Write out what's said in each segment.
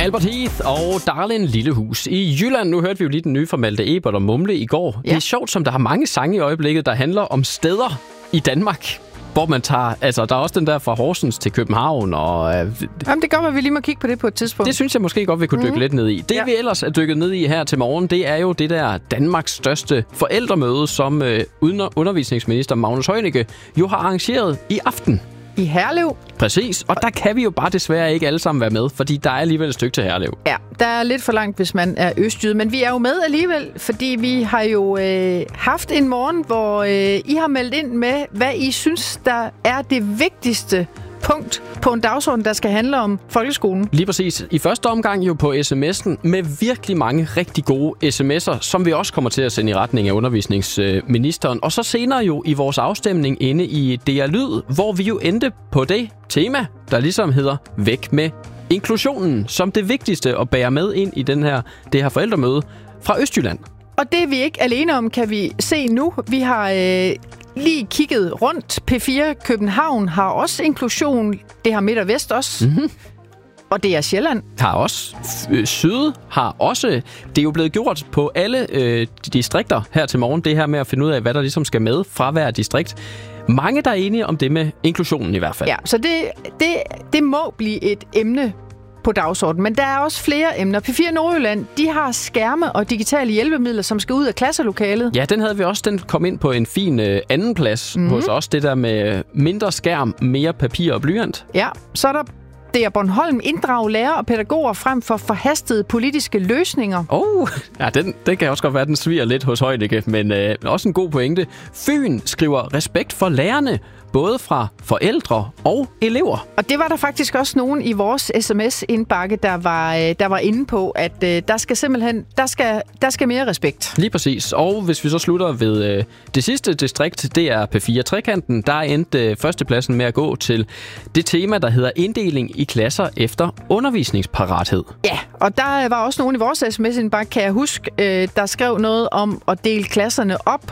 Albert Heath og Darlin Lillehus i Jylland. Nu hørte vi jo lige den nye fra Malte Ebert og Mumle i går. Ja. Det er sjovt, som der har mange sange i øjeblikket, der handler om steder i Danmark, hvor man tager... Altså, der er også den der fra Horsens til København, og... Jamen, det går, at vi lige må kigge på det på et tidspunkt. Det synes jeg måske godt, vi kunne dykke lidt ned i. Det, vi ellers er dykket ned i her til morgen, det er jo det der Danmarks største forældremøde, som undervisningsminister Magnus Heunicke jo har arrangeret i aften. I Herlev. Præcis, og der kan vi jo bare desværre ikke alle sammen være med, fordi der er alligevel et stykke til Herlev. Ja, der er lidt for langt, hvis man er østjyde, men vi er jo med alligevel, fordi vi har jo haft en morgen, hvor I har meldt ind med, hvad I synes, der er det vigtigste punkt på en dagsorden, der skal handle om folkeskolen. Lige præcis. I første omgang jo på sms'en med virkelig mange rigtig gode sms'er, som vi også kommer til at sende i retning af undervisningsministeren. Og så senere jo i vores afstemning inde i DR Lyd, hvor vi jo endte på det tema, der ligesom hedder væk med inklusionen, som det vigtigste at bære med ind i det her forældremøde fra Østjylland. Og det er vi ikke alene om, kan vi se nu. Vi har lige kigget rundt. P4 København har også inklusion. Det har Midt og Vest også. Mm-hmm. Og det er Sjælland. Har også. Syd har også. Det er jo blevet gjort på alle distrikter her til morgen. Det her med at finde ud af, hvad der ligesom skal med fra hver distrikt. Mange, der er enige om det med inklusionen i hvert fald. Ja, så det må blive et emne på dagsordenen. Men der er også flere emner. P4 Nordjylland, de har skærme og digitale hjælpemidler, som skal ud af klasselokalet. Ja, den havde vi også. Den kom ind på en fin anden plads hos os. Det der med mindre skærm, mere papir og blyant. Ja, så er der det er Bornholm inddrage lærere og pædagoger frem for forhastede politiske løsninger. Ja, den kan også godt være, den sviger lidt hos Heunicke, men også en god pointe. Fyn skriver respekt for lærerne, både fra forældre og elever. Og det var der faktisk også nogen i vores sms-indbakke, der var inde på, at der skal simpelthen der skal mere respekt. Lige præcis. Og hvis vi så slutter ved det sidste distrikt, det er P4 Trekanten, der endte førstepladsen med at gå til det tema, der hedder inddeling i klasser efter undervisningsparathed. Ja, og der var også nogen i vores sms-indbakke, kan jeg huske, der skrev noget om at dele klasserne op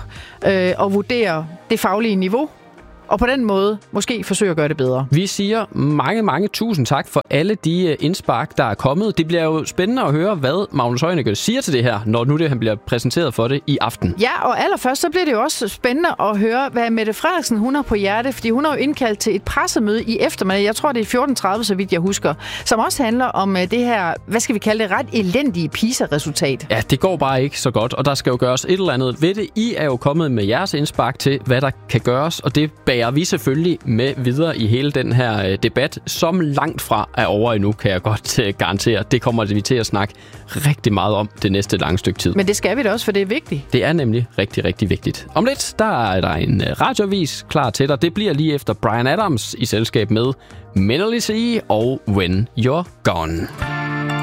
og vurdere det faglige niveau. Og på den måde måske forsøge at gøre det bedre. Vi siger mange tusind tak for alle de indspark, der er kommet. Det bliver jo spændende at høre, hvad Magnus Heunicke siger til det her, når nu han bliver præsenteret for det i aften. Ja, og allerførst så bliver det jo også spændende at høre, hvad Mette Frederiksen hun har på hjerte, fordi hun har jo indkaldt til et pressemøde i eftermiddag. Jeg tror, det er 14.30, så vidt jeg husker, som også handler om det her, hvad skal vi kalde det, ret elendige PISA-resultat. Ja, det går bare ikke så godt, og der skal jo gøres et eller andet ved det. I er jo kommet med jeres indspark til, hvad der kan gøres, og det bærer vi selvfølgelig med videre i hele den her debat, som langt fra er over endnu, kan jeg godt garantere. Det kommer vi til at snakke rigtig meget om det næste lange stykke tid. Men det skal vi da også, for det er vigtigt. Det er nemlig rigtig vigtigt. Om lidt, der er der en radioavis klar til dig. Det bliver lige efter Bryan Adams i selskab med Mentally See og When You're Gone.